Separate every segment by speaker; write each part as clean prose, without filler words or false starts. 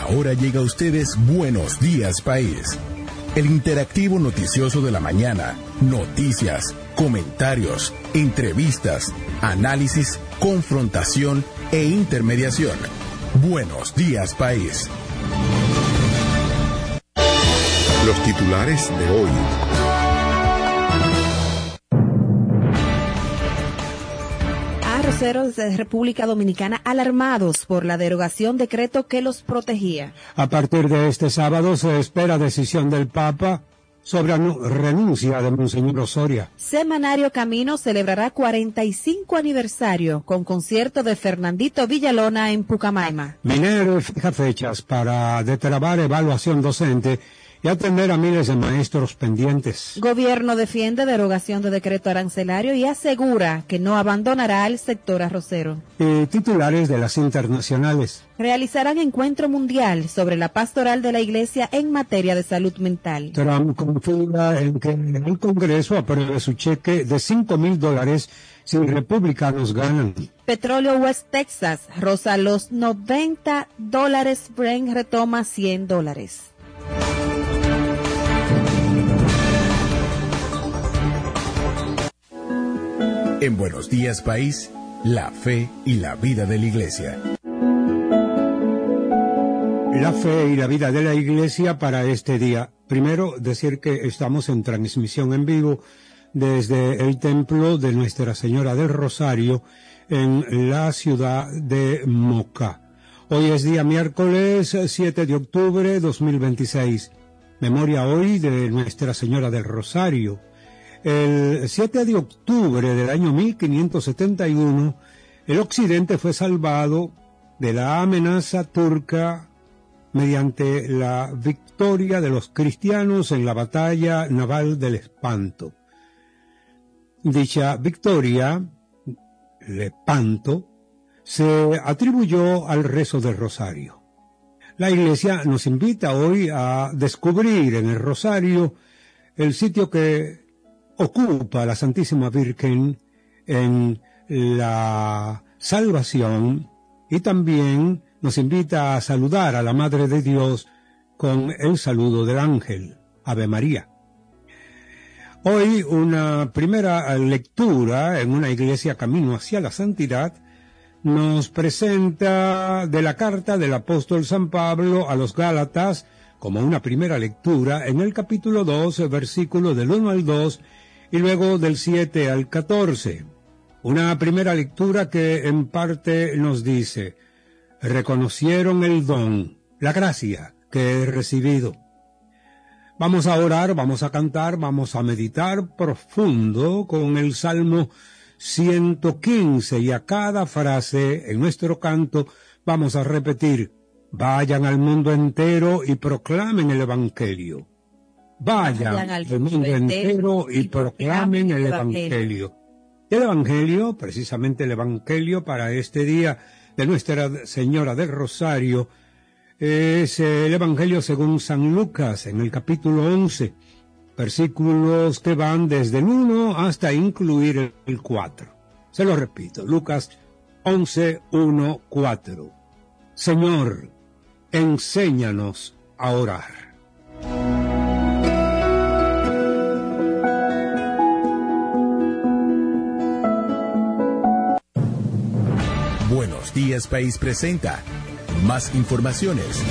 Speaker 1: Ahora llega a ustedes Buenos Días País, el interactivo noticioso de la mañana. Noticias, comentarios, entrevistas, análisis, confrontación e intermediación. Buenos Días País. Los titulares de hoy.
Speaker 2: Arroceros de República Dominicana alarmados por la derogación decreto que los protegía.
Speaker 3: A partir de este sábado se espera decisión del Papa sobre la renuncia de Monseñor Osoria.
Speaker 2: Semanario Camino celebrará 45 aniversario con concierto de Fernandito Villalona en Pucamaima.
Speaker 3: Miner fija fechas para destrabar evaluación docente y atender a miles de maestros pendientes.
Speaker 2: Gobierno defiende derogación de decreto arancelario y asegura que no abandonará al sector arrocero.
Speaker 3: Y titulares de las internacionales.
Speaker 2: Realizarán encuentro mundial sobre la pastoral de la Iglesia en materia de salud mental.
Speaker 3: Trump confía en que el Congreso apruebe su cheque de $5,000 si republicanos ganan.
Speaker 2: Petróleo West Texas roza los $90, Brent retoma $100.
Speaker 1: En Buenos Días País, la fe y la vida de la Iglesia.
Speaker 3: La fe y la vida de la Iglesia para este día. Primero, decir que estamos en transmisión en vivo desde el templo de Nuestra Señora del Rosario en la ciudad de Moca. Hoy es día miércoles 7 de octubre 2026. Memoria hoy de Nuestra Señora del Rosario. El 7 de octubre del año 1571, el occidente fue salvado de la amenaza turca mediante la victoria de los cristianos en la batalla naval del Espanto. Dicha victoria, Lepanto, se atribuyó al rezo del Rosario. La Iglesia nos invita hoy a descubrir en el Rosario el sitio que ocupa la Santísima Virgen en la salvación y también nos invita a saludar a la Madre de Dios con el saludo del ángel, Ave María. Hoy una primera lectura en una iglesia camino hacia la santidad nos presenta de la carta del apóstol San Pablo a los Gálatas como una primera lectura en el capítulo 2, versículo del 1 al 2, y luego del 7 al 14. Una primera lectura que en parte nos dice: reconocieron el don, la gracia que he recibido. Vamos a orar, vamos a cantar, vamos a meditar profundo con el Salmo 115 y a cada frase en nuestro canto vamos a repetir: vayan al mundo entero y proclamen el Evangelio. Vayan al mundo entero y proclamen el Evangelio. El Evangelio, precisamente el Evangelio para este día de Nuestra Señora del Rosario, es el Evangelio según San Lucas, en el capítulo 11, versículos que van desde el 1 hasta incluir el 4. Se lo repito, Lucas 11, 1, 4. Señor, enséñanos a orar.
Speaker 1: Buenos Días País presenta más informaciones.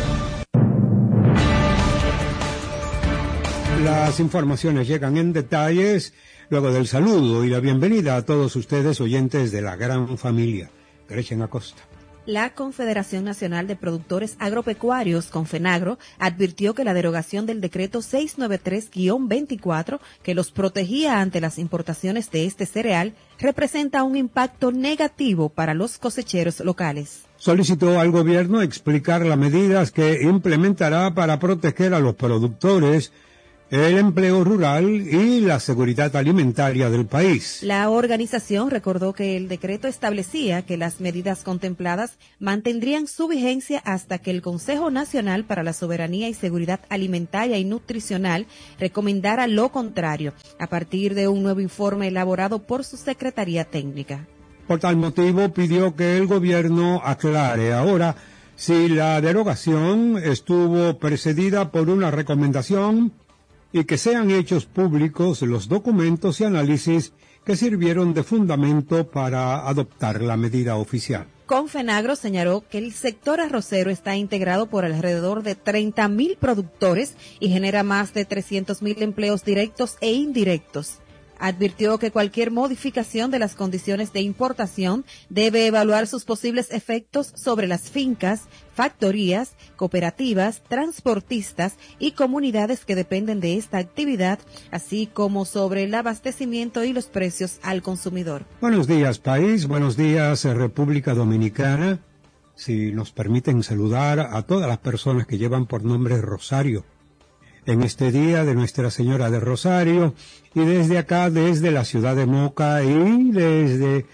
Speaker 3: Las informaciones llegan en detalles luego del saludo y la bienvenida a todos ustedes oyentes de la gran familia. Gretchen Acosta.
Speaker 2: La Confederación Nacional de Productores Agropecuarios, Confenagro, advirtió que la derogación del decreto 693-24, que los protegía ante las importaciones de este cereal, representa un impacto negativo para los cosecheros locales.
Speaker 3: Solicitó al gobierno explicar las medidas que implementará para proteger a los productores, el empleo rural y la seguridad alimentaria del país.
Speaker 2: La organización recordó que el decreto establecía que las medidas contempladas mantendrían su vigencia hasta que el Consejo Nacional para la Soberanía y Seguridad Alimentaria y Nutricional recomendara lo contrario, a partir de un nuevo informe elaborado por su Secretaría Técnica.
Speaker 3: Por tal motivo, pidió que el gobierno aclare ahora si la derogación estuvo precedida por una recomendación y que sean hechos públicos los documentos y análisis que sirvieron de fundamento para adoptar la medida oficial.
Speaker 2: Confenagro señaló que el sector arrocero está integrado por alrededor de 30.000 productores y genera más de 300.000 empleos directos e indirectos. Advirtió que cualquier modificación de las condiciones de importación debe evaluar sus posibles efectos sobre las fincas, factorías, cooperativas, transportistas y comunidades que dependen de esta actividad, así como sobre el abastecimiento y los precios al consumidor.
Speaker 3: Buenos días, país. Buenos días, República Dominicana. Si nos permiten saludar a todas las personas que llevan por nombre Rosario en este día de Nuestra Señora del Rosario, y desde acá, desde la ciudad de Moca y desde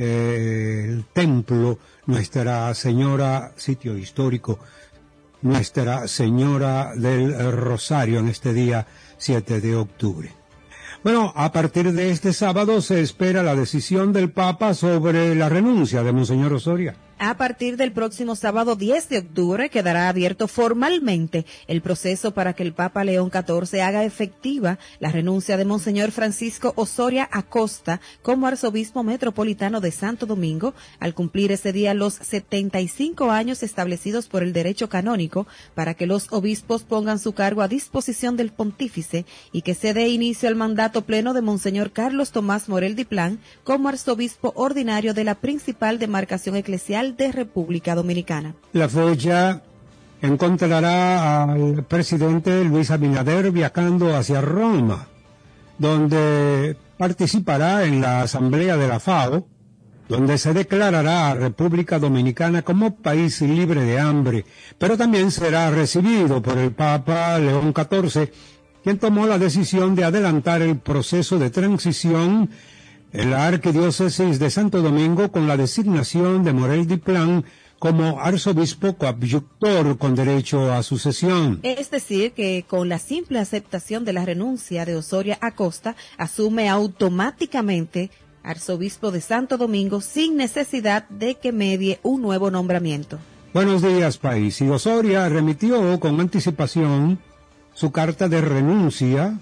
Speaker 3: el templo Nuestra Señora, sitio histórico, Nuestra Señora del Rosario, en este día 7 de octubre. Bueno, a partir de este sábado se espera la decisión del Papa sobre la renuncia de Monseñor Osoria.
Speaker 2: A partir del próximo sábado 10 de octubre quedará abierto formalmente el proceso para que el Papa León XIV haga efectiva la renuncia de Monseñor Francisco Osoria Acosta como arzobispo metropolitano de Santo Domingo, al cumplir ese día los 75 años establecidos por el derecho canónico para que los obispos pongan su cargo a disposición del pontífice y que se dé inicio al mandato pleno de Monseñor Carlos Tomás Morel Diplán como arzobispo ordinario de la principal demarcación eclesial de República Dominicana.
Speaker 3: La fecha encontrará al presidente Luis Abinader viajando hacia Roma, donde participará en la asamblea de la FAO, donde se declarará a República Dominicana como país libre de hambre, pero también será recibido por el Papa León XIV, quien tomó la decisión de adelantar el proceso de transición en la Arquidiócesis de Santo Domingo con la designación de Morel Diplán como arzobispo coadyutor con derecho a sucesión.
Speaker 2: Es decir, que con la simple aceptación de la renuncia de Osoria Acosta, asume automáticamente arzobispo de Santo Domingo sin necesidad de que medie un nuevo nombramiento.
Speaker 3: Buenos días, país. Y Osoria remitió con anticipación su carta de renuncia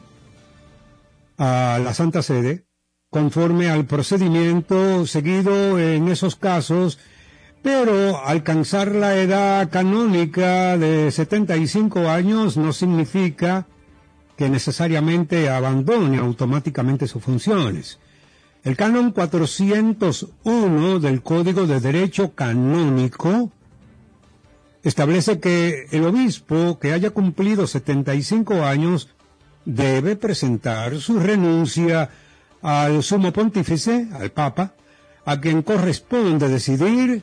Speaker 3: a la Santa Sede, conforme al procedimiento seguido en esos casos, pero alcanzar la edad canónica de 75 años no significa que necesariamente abandone automáticamente sus funciones. El canon 401 del Código de Derecho Canónico establece que el obispo que haya cumplido 75 años debe presentar su renuncia al sumo pontífice, al Papa, a quien corresponde decidir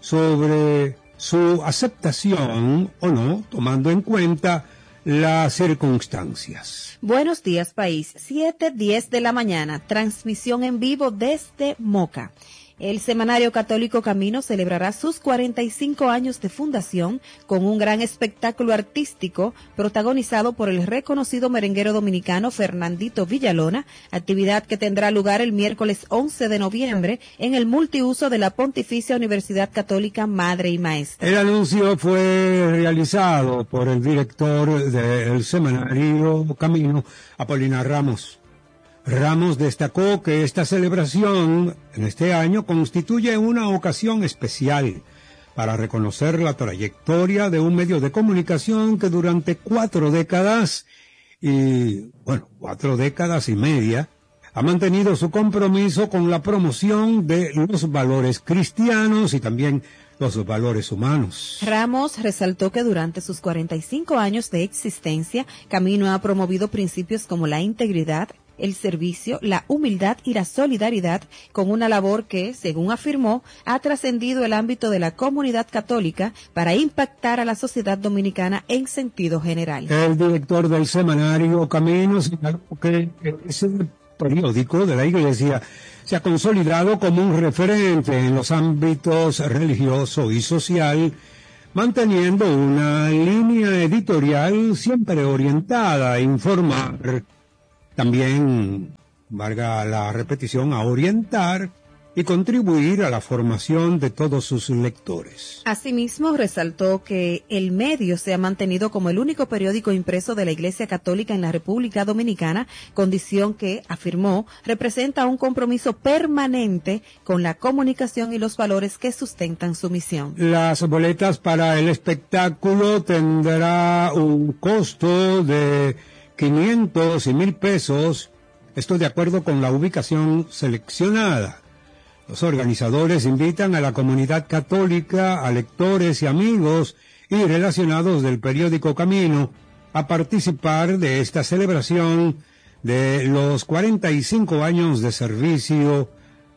Speaker 3: sobre su aceptación o no, tomando en cuenta las circunstancias.
Speaker 2: Buenos días, país. 7:10 de la mañana, transmisión en vivo desde Moca. El Semanario Católico Camino celebrará sus 45 años de fundación con un gran espectáculo artístico protagonizado por el reconocido merenguero dominicano Fernandito Villalona, actividad que tendrá lugar el miércoles 11 de noviembre en el multiuso de la Pontificia Universidad Católica Madre y Maestra.
Speaker 3: El anuncio fue realizado por el director del Semanario Camino, Apolinar Ramos. Ramos destacó que esta celebración en este año constituye una ocasión especial para reconocer la trayectoria de un medio de comunicación que durante 4 décadas y 4 décadas y media ha mantenido su compromiso con la promoción de los valores cristianos y también los valores humanos.
Speaker 2: Ramos resaltó que durante sus 45 años de existencia, Camino ha promovido principios como la integridad, el servicio, la humildad y la solidaridad, con una labor que, según afirmó, ha trascendido el ámbito de la comunidad católica para impactar a la sociedad dominicana en sentido general.
Speaker 3: El director del Semanario Camino señaló que ese periódico de la Iglesia se ha consolidado como un referente en los ámbitos religioso y social, manteniendo una línea editorial siempre orientada a informar, también, valga la repetición, a orientar y contribuir a la formación de todos sus lectores.
Speaker 2: Asimismo, resaltó que el medio se ha mantenido como el único periódico impreso de la Iglesia Católica en la República Dominicana, condición que, afirmó, representa un compromiso permanente con la comunicación y los valores que sustentan su misión.
Speaker 3: Las boletas para el espectáculo tendrá un costo de 500 y 1,000 pesos, esto de acuerdo con la ubicación seleccionada. Los organizadores invitan a la comunidad católica, a lectores y amigos y relacionados del periódico Camino a participar de esta celebración de los 45 años de servicio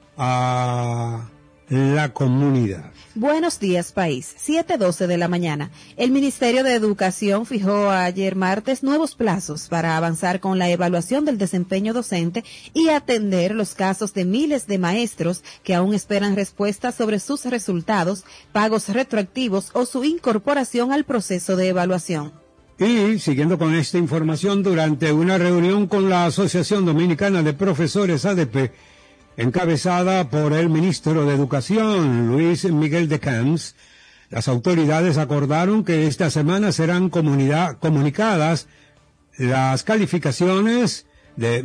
Speaker 3: a la comunidad.
Speaker 2: Buenos días, país. 7:12 de la mañana. El Ministerio de Educación fijó ayer martes nuevos plazos para avanzar con la evaluación del desempeño docente y atender los casos de miles de maestros que aún esperan respuestas sobre sus resultados, pagos retroactivos o su incorporación al proceso de evaluación.
Speaker 3: Y, siguiendo con esta información, durante una reunión con la Asociación Dominicana de Profesores ADP, encabezada por el ministro de Educación, Luis Miguel de Camps, las autoridades acordaron que esta semana serán comunicadas las calificaciones de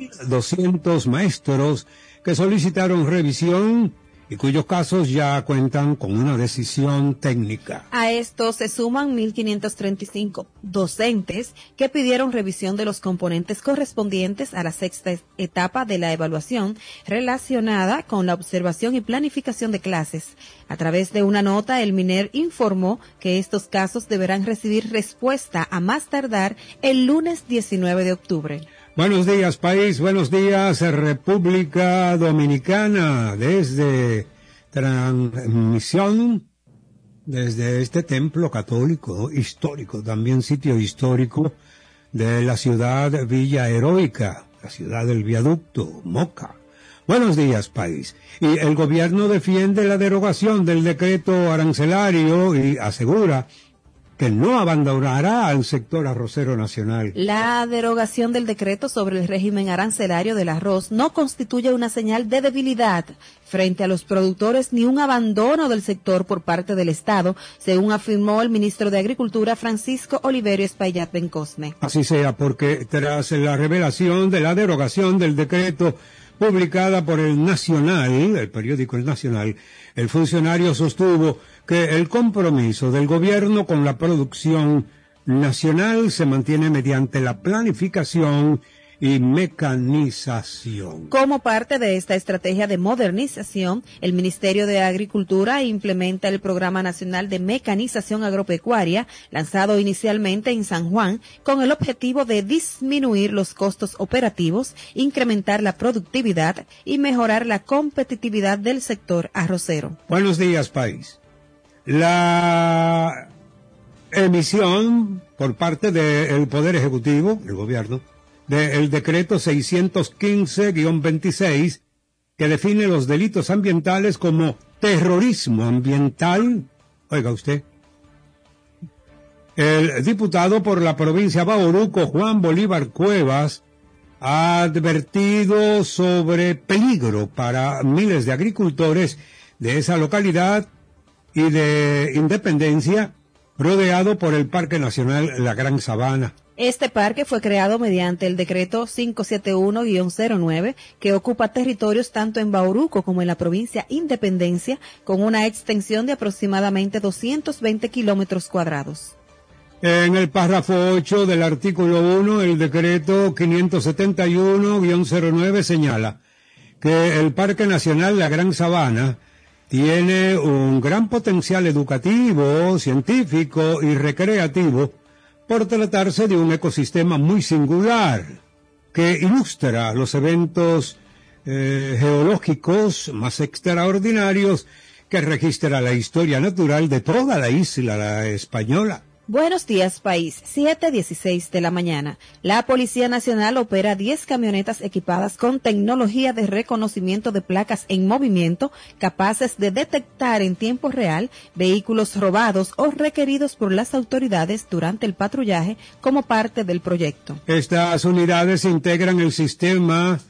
Speaker 3: 1,200 maestros que solicitaron revisión y cuyos casos ya cuentan con una decisión técnica.
Speaker 2: A esto se suman 1,535 docentes que pidieron revisión de los componentes correspondientes a la sexta etapa de la evaluación relacionada con la observación y planificación de clases. A través de una nota, el MINER informó que estos casos deberán recibir respuesta a más tardar el lunes 19 de octubre.
Speaker 3: Buenos días, país. Buenos días, República Dominicana. Desde transmisión, desde este templo católico histórico, también sitio histórico de la ciudad Villa Heroica, la ciudad del viaducto, Moca. Buenos días, país. Y el gobierno defiende la derogación del decreto arancelario y asegura que no abandonará al sector arrocero nacional.
Speaker 2: La derogación del decreto sobre el régimen arancelario del arroz no constituye una señal de debilidad frente a los productores ni un abandono del sector por parte del Estado, según afirmó el ministro de Agricultura, Francisco Oliverio Espaillat Bencosme.
Speaker 3: Así sea, porque tras la revelación de la derogación del decreto publicada por el Nacional, el periódico El Nacional, el funcionario sostuvo que el compromiso del gobierno con la producción nacional se mantiene mediante la planificación y mecanización.
Speaker 2: Como parte de esta estrategia de modernización, el Ministerio de Agricultura implementa el Programa Nacional de Mecanización Agropecuaria, lanzado inicialmente en San Juan, con el objetivo de disminuir los costos operativos, incrementar la productividad y mejorar la competitividad del sector arrocero.
Speaker 3: Buenos días, país. La emisión por parte del Poder Ejecutivo, el gobierno, del decreto 615-26, que define los delitos ambientales como terrorismo ambiental. Oiga usted. El diputado por la provincia Bauruco, Juan Bolívar Cuevas, ha advertido sobre peligro para miles de agricultores de esa localidad y de Independencia, rodeado por el Parque Nacional La Gran Sabana.
Speaker 2: Este parque fue creado mediante el decreto 571-09, que ocupa territorios tanto en Bauruco como en la provincia Independencia, con una extensión de aproximadamente 220 kilómetros cuadrados.
Speaker 3: En el párrafo 8 del artículo 1, el decreto 571-09 señala que el Parque Nacional La Gran Sabana tiene un gran potencial educativo, científico y recreativo por tratarse de un ecosistema muy singular que ilustra los eventos geológicos más extraordinarios que registra la historia natural de toda la isla española.
Speaker 2: Buenos días, país. 7:16 de la mañana. La Policía Nacional opera 10 camionetas equipadas con tecnología de reconocimiento de placas en movimiento, capaces de detectar en tiempo real vehículos robados o requeridos por las autoridades durante el patrullaje como parte del proyecto.
Speaker 3: Estas unidades integran el sistema